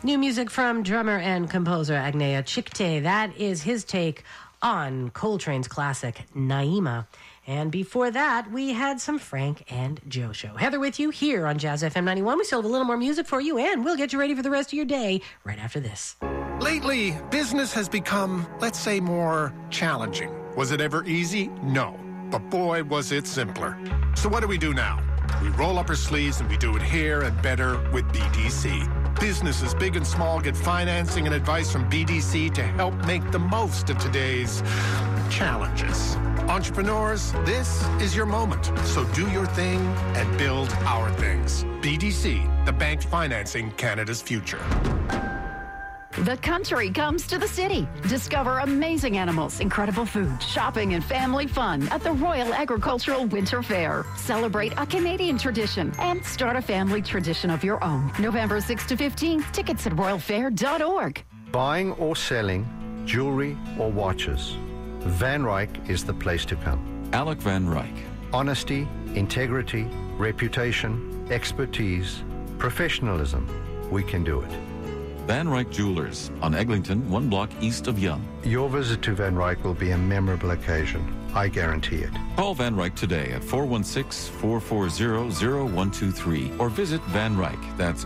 New music from drummer and composer Agnea Chikte. That is his take on Coltrane's classic Naima. And before that, we had some Frank and Joe show. Heather with you here on Jazz FM 91. We still have a little more music for you, and we'll get you ready for the rest of your day right after this. Lately, business has become, let's say, more challenging. Was it ever easy? No. But boy, was it simpler. So what do we do now? We roll up our sleeves and we do it here and better with BDC. Businesses, big and small, get financing and advice from BDC to help make the most of today's challenges. Entrepreneurs, this is your moment. So do your thing and build our things. BDC, the bank financing Canada's future. The country comes to the city. Discover amazing animals, incredible food, shopping, and family fun at the Royal Agricultural Winter Fair. Celebrate a Canadian tradition and start a family tradition of your own. November 6th to 15th. Tickets at royalfair.org. Buying or selling jewelry or watches, Van Ryk is the place to come. Alec Van Ryk. Honesty, integrity, reputation, expertise, professionalism. We can do it. Van Ryk Jewelers on Eglinton, 1 block east of Yonge. Your visit to Van Ryk will be a memorable occasion. I guarantee it. Call Van Ryk today at 416-440-0123 or visit Van Ryk. That's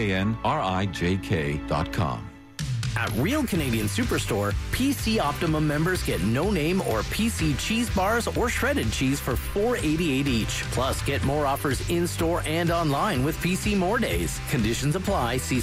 VANRIJK.com. At Real Canadian Superstore, PC Optimum members get no-name or PC cheese bars or shredded cheese for $4.88 each. Plus, get more offers in-store and online with PC More Days. Conditions apply. See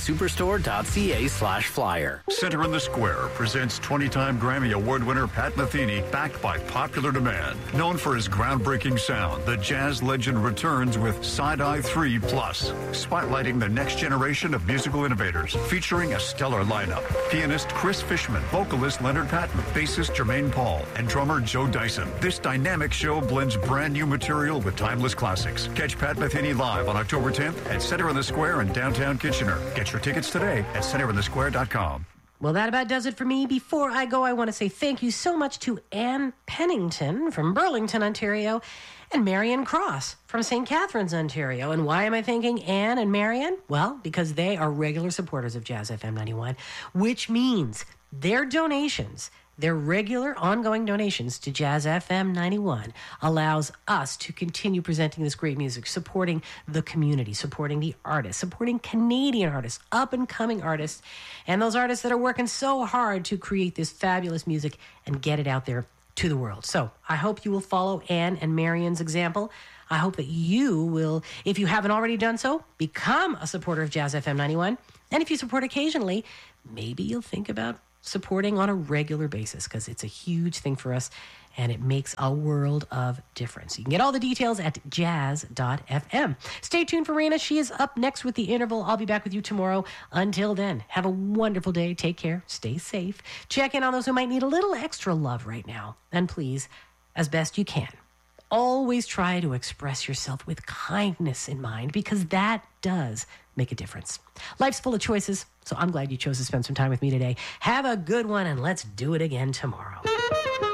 superstore.ca/flyer. Center in the Square presents 20-time Grammy Award winner Pat Metheny, backed by popular demand. Known for his groundbreaking sound, the jazz legend returns with Side-Eye 3 Plus, spotlighting the next generation of musical innovators, featuring a stellar lineup. Pianist Chris Fishman, vocalist Leonard Patton, bassist Jermaine Paul, and drummer Joe Dyson. This dynamic show blends brand new material with timeless classics. Catch Pat Metheny live on October 10th at Center in the Square in downtown Kitchener. Get your tickets today at centerinthesquare.com. Well, that about does it for me. Before I go, I want to say thank you so much to Ann Pennington from Burlington, Ontario, and Marion Cross from St. Catharines, Ontario. And why am I thanking Ann and Marion? Well, because they are regular supporters of Jazz FM 91, which means their donations, their regular ongoing donations to Jazz FM 91 allows us to continue presenting this great music, supporting the community, supporting the artists, supporting Canadian artists, up-and-coming artists, and those artists that are working so hard to create this fabulous music and get it out there to the world. So I hope you will follow Ann and Marion's example. I hope that you will, if you haven't already done so, become a supporter of Jazz FM 91. And if you support occasionally, maybe you'll think about supporting on a regular basis, because it's a huge thing for us and it makes a world of difference. You can get all the details at jazz.fm. Stay tuned for Raina. She is up next with The Interval. I'll be back with you tomorrow. Until then, have a wonderful day. Take care. Stay safe. Check in on those who might need a little extra love right now. And please, as best you can, always try to express yourself with kindness in mind, because that does make a difference. Life's full of choices, so I'm glad you chose to spend some time with me today. Have a good one, and let's do it again tomorrow.